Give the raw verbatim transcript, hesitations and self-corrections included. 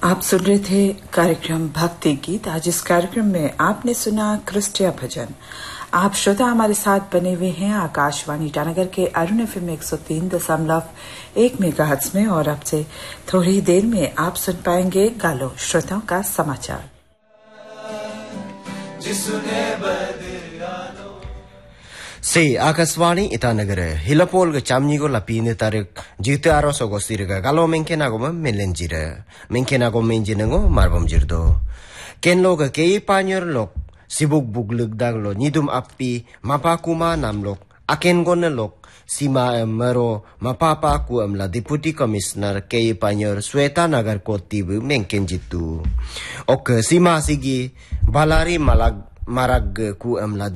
आप सुन रहे थे कार्यक्रम भक्ति गीत। आज इस कार्यक्रम में आपने सुना क्रिस्टिया भजन। आप श्रोता हमारे साथ बने हुए हैं आकाशवाणी ईटानगर के अरुण एफएम एक सौ तीन दशमलव एक मेगाहर्ट्ज में और अब से थोड़ी देर में आप सुन पाएंगे गालो श्रोताओं का समाचार। से आकाशवाणी ईटानगर हिलापोल के चामनीगो लापीने तारीख जीते आरो सोगो सिरगा गालो मेंकेनागो में मेलेंजिरे मेंकेनागो मेंजिनगो मारबम जिरदो केनलो के केई पान्योर लोक सिबुक बुगलुक दागलो निदुम अपी मापाकुमा नामलोक अकेनगोन लोक सीमा मरो मापापा कु अमला डिप्टी कमिश्नर केई पान्योर श्वेता नगर को तीबु मेंकेंजितु ओक सीमा सिगी बालारी मलाग माराग कु अमला